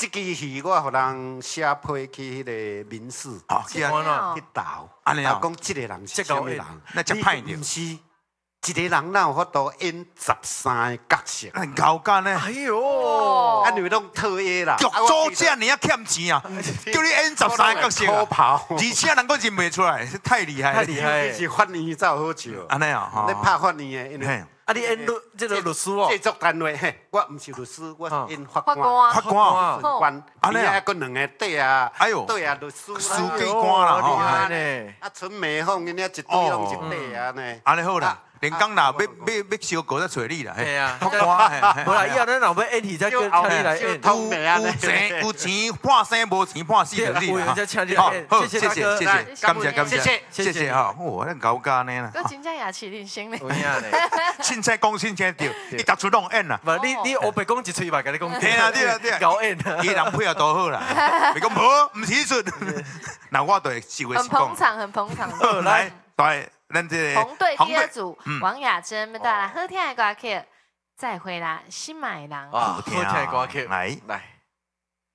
这支戏我互人写批去迄个民视， 哦，是啊， 去导， 安尼啊， 讲这个人是什么人？ 那真歹着。 不是，一个人哪有法度演13个角色？ 很高干呢。 哎呦， 啊，你们拢特约啦， 剧组这尔欠钱啊，叫你演13个角色啊， 跑， 而且人佫认袂出来，太厉害， 太厉害！ 是法院才有好笑。 安尼啊， 你拍法院的，因为啊，你演这个律师哦， 制作单位嘿，我毋是律师，我是演法官。 法官法官， 安尼啊， 还佫两个对啊， 哎呦， 对啊，律师司机官啦， 厉害呢！ 啊，春梅凤因遐一堆拢一对啊呢。 安尼好啦。连讲啦，要烧锅再找你啦， 系啊， 法官， 无啦，以后咱若要演戏，再叫你来演。 有钱判生，无钱判死就你啦。 再请你来演， 好， 谢谢谢， 谢， 感谢，谢谢哈，哇，咱高家呢啦。 我真正也起定心嘞。 有影咧， 凊彩讲凊彩对，伊逐出拢演啦。 无你黑白讲一喙嘛，甲你讲。 对啊， 高演。 伊人配合多好啦，伊讲无，毋是迄阵。那我对实话很实讲。 捧场，很捧场。 好，来，咱这红队第二组，王雅珍带来好听的歌曲，再回来新买郎。 啊，好听的歌曲， 来。